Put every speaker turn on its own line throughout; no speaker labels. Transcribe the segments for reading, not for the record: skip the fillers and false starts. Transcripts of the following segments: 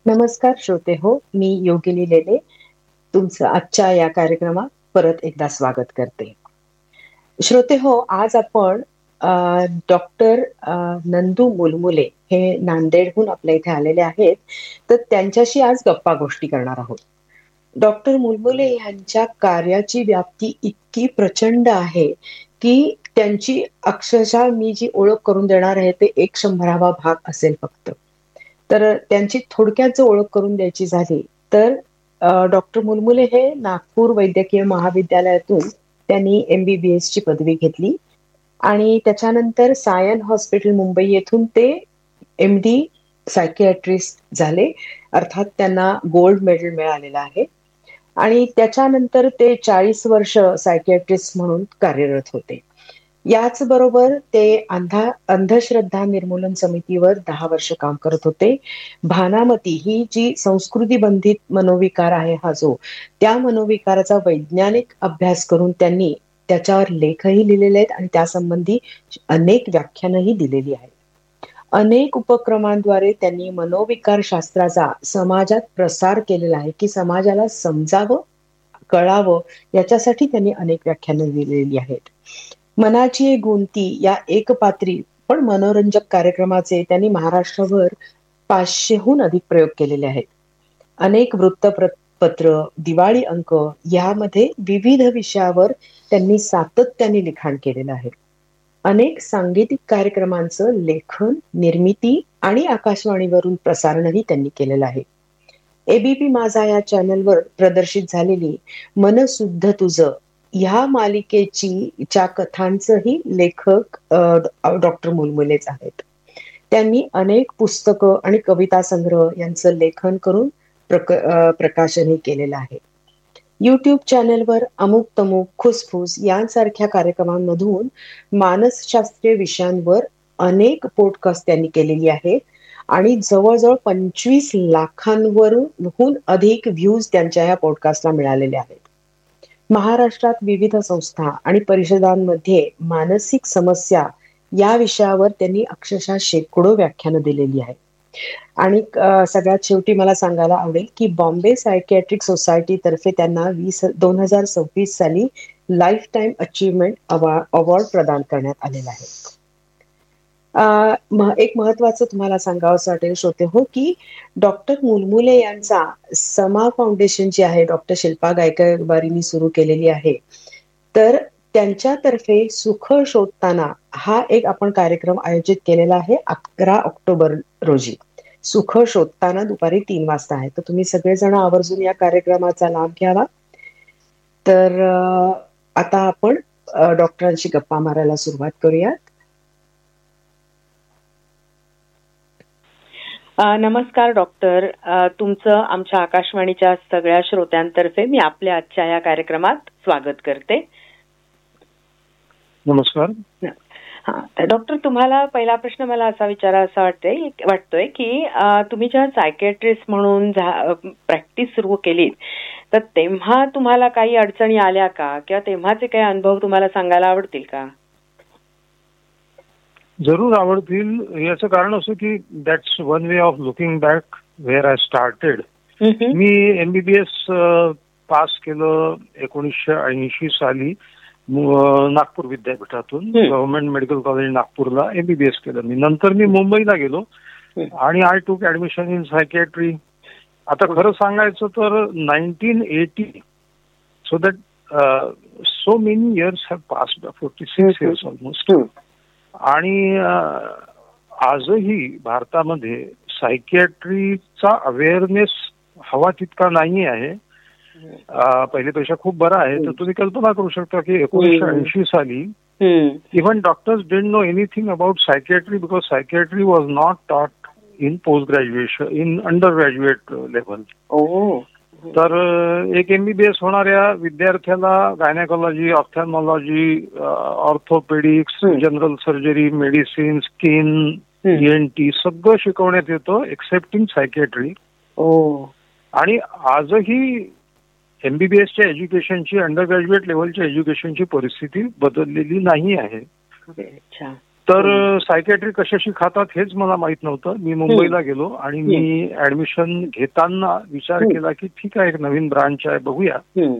नमस्कार श्रोते हो, मी योगिनी लेले तुमचं आजच्या या कार्यक्रमात परत एकदा स्वागत करते. श्रोते हो, आज आपण डॉक्टर नंदू मुलमुले हे नांदेडहून आपल्या इथे आलेले आहेत. तर त्यांच्याशी आज गप्पा गोष्टी करणार आहोत. डॉक्टर मुलमुले यांच्या कार्याची व्याप्ती इतकी प्रचंड आहे की त्यांची अक्षरशः मी जी ओळख करून देणार आहे ते 1/100वा भाग असेल फक्त. तर त्यांची थोडक्यात जर ओळख करून द्यायची झाली तर डॉक्टर मुलमुले हे नागपूर वैद्यकीय महाविद्यालयातून त्यांनी MBBS ची पदवी घेतली आणि त्याच्यानंतर सायन हॉस्पिटल मुंबई येथून ते MD सायकियाट्रिस्ट झाले. अर्थात त्यांना गोल्ड मेडल मिळालेलं आहे आणि त्याच्यानंतर ते 40 वर्ष सायकियाट्रिस्ट म्हणून कार्यरत होते. याच बरोबर ते अंधश्रद्धा निर्मूलन समितीवर 10 वर्ष काम करत होते. भानामती ही जी संस्कृती बंधित मनोविकार आहे हा जो, त्या मनोविकाराचा वैज्ञानिक अभ्यास करून त्यांनी त्याच्यावर लेखही लिहिलेले आहेत आणि त्यासंबंधी अनेक व्याख्यानही दिलेली आहेत. अनेक उपक्रमांद्वारे त्यांनी मनोविकार शास्त्राचा समाजात प्रसार केलेला आहे की समाजाला समजावं, कळावं याच्यासाठी त्यांनी अनेक व्याख्यानं दिलेली आहेत. मनाची गुंती या एकपात्री पण मनोरंजक कार्यक्रमाचे त्यांनी महाराष्ट्रभर 500हून अधिक प्रयोग केलेले आहेत. अनेक वृत्तपत्र, दिवाळी अंक यामध्ये विविध विषयावर त्यांनी सातत्याने लिखाण केलेलं आहे. अनेक सांगीतिक कार्यक्रमांचं लेखन, निर्मिती आणि आकाशवाणीवरून प्रसारणही त्यांनी केलेलं आहे. ABP माझा या चॅनलवर प्रदर्शित झालेली मनसुद्ध तुझं ह्या मालिकेच्या कथांचंही लेखक डॉक्टर मुलमुलेच आहेत. त्यांनी अनेक पुस्तकं आणि कविता संग्रह यांचं लेखन करून प्रकाशनही केलेलं आहे. YouTube चॅनलवर अमुक तमुक, खुसफुस यांसारख्या कार्यक्रमांमधून मानसशास्त्रीय विषयांवर अनेक पॉडकास्ट त्यांनी केलेली आहेत आणि जवळजवळ 25 लाखांवरून अधिक व्ह्यूज त्यांच्या या पॉडकास्टला मिळालेले आहेत. महाराष्ट्रात विविध संस्था आणि परिषदांमध्ये मानसिक समस्या या विषयावर त्यांनी अक्षरशः शेकडो व्याख्यानं दिलेली आहेत. आणि सगळ्यात शेवटी मला सांगायला आवडेल की बॉम्बे सायकियाट्रिक सोसायटी तर्फे त्यांना 2026 साली लाईफ टाईम अचीवमेंट अवॉर्ड प्रदान करण्यात आलेला आहे. एक महत्वाचं तुम्हाला सांगावंसं वाटेल श्रोते हो की डॉक्टर मुलमुले यांचा समा फाउंडेशन जी आहे डॉक्टर शिल्पा गायकवाडींनी सुरू केलेली आहे. तर त्यांच्यातर्फे सुख शोधताना हा एक आपण कार्यक्रम आयोजित केलेला आहे 11 ऑक्टोबर रोजी. सुख शोधताना दुपारी 3 वाजता आहे. तर तुम्ही सगळेजण आवर्जून या कार्यक्रमाचा लाभ घ्यावा. तर आता आपण डॉक्टरांशी गप्पा मारायला सुरुवात करूयात.
नमस्कार डॉक्टर, तुमचं आमच्या आकाशवाणीच्या सगळ्या श्रोत्यांतर्फे मी आपल्या आजच्या या कार्यक्रमात स्वागत करते.
नमस्कार.
हा, तर डॉक्टर तुम्हाला पहिला प्रश्न मला असा विचारायचा वाटतोय की तुम्ही जेव्हा सायकियाट्रिस्ट म्हणून प्रॅक्टिस सुरू केली तर तेव्हा तुम्हाला काही अडचणी आल्या का किंवा तेव्हाचे काही अनुभव तुम्हाला सांगायला आवडतील का?
जरूर आवडतील. याचं कारण असं की that's one way of looking back wear I started. Me MBBS pass केलं 1980 साली नागपूर विद्यापीठातून. गव्हर्नमेंट मेडिकल कॉलेज नागपूरला MBBS केलं. नंतर मी मुंबईला गेलो आणि आय टूक ऍडमिशन इन सायकियाट्री. आता खरं सांगायचं तर 1980 so that so many years have passed, 46 years almost. आणि आजही भारतामध्ये सायकियाट्रीचा अवेअरनेस हवा तितका नाही आहे. पहिल्यापेक्षा खूप बरा आहे. तर तुम्ही कल्पना करू शकता की 1980 साली even doctors didn't know anything about psychiatry because psychiatry was not taught in post graduation, in under graduate level. तर एक MBBS होणाऱ्या विद्यार्थ्याला गायनेकॉलॉजी, ऑप्थॅल्मॉलॉजी, orthopaedics, general surgery, medicine, skin, ENT सगळं शिकवण्यात येतं एक्सेप्टिंग सायकियाट्री. आणि आजही MBBSच्या एज्युकेशनची, अंडर ग्रॅज्युएट लेव्हलच्या एज्युकेशनची परिस्थिती बदललेली नाही आहे. तर सायकॅट्री कशाशी खातात हेच मला माहित नव्हतं. मी मुंबईला गेलो आणि मी ऍडमिशन घेताना विचार केला की ठीक आहे, एक नवीन ब्रांच आहे, बघूया.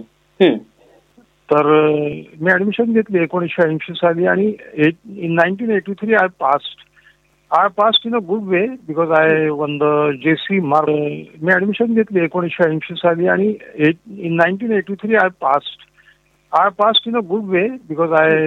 तर मी ऍडमिशन घेतली 1980 साली आणि in 1983 I passed in a good way because I one the JC mark. Me admission घेतली 1980 साली आणि in 1983 I passed in a good way because I